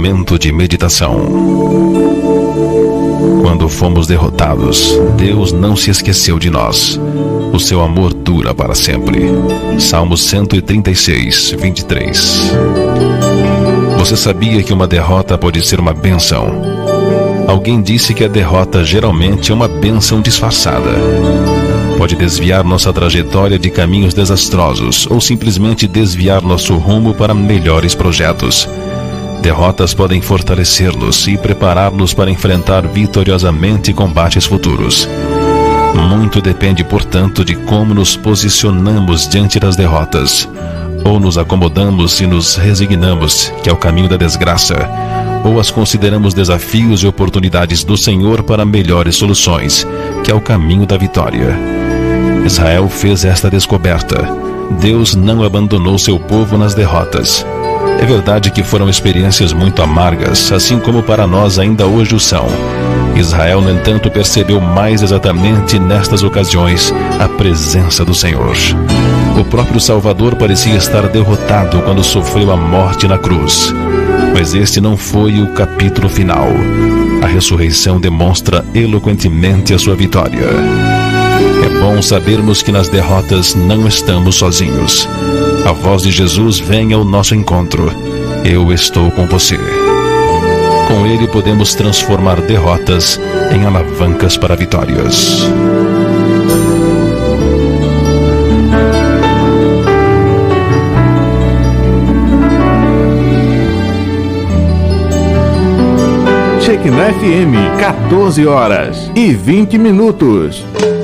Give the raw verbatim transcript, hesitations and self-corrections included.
momento de meditação. Quando fomos derrotados, Deus não se esqueceu de nós. O seu amor dura para sempre. Salmos cento e trinta e seis, vinte e três. Você sabia que uma derrota pode ser uma bênção? Alguém disse que a derrota geralmente é uma bênção disfarçada. Pode desviar nossa trajetória de caminhos desastrosos ou simplesmente desviar nosso rumo para melhores projetos. Derrotas podem fortalecer-nos e preparar-nos para enfrentar vitoriosamente combates futuros. Muito depende, portanto, de como nos posicionamos diante das derrotas. Ou nos acomodamos e nos resignamos, que é o caminho da desgraça, ou as consideramos desafios e oportunidades do Senhor para melhores soluções, que é o caminho da vitória. Israel fez esta descoberta. Deus não abandonou seu povo nas derrotas. É verdade que foram experiências muito amargas, assim como para nós ainda hoje o são. Israel, no entanto, percebeu mais exatamente nestas ocasiões a presença do Senhor. O próprio Salvador parecia estar derrotado quando sofreu a morte na cruz. Mas este não foi o capítulo final. A ressurreição demonstra eloquentemente a sua vitória. É bom sabermos que nas derrotas não estamos sozinhos. A voz de Jesus vem ao nosso encontro. Eu estou com você. Com ele podemos transformar derrotas em alavancas para vitórias. Shekinah F M, quatorze horas e vinte minutos.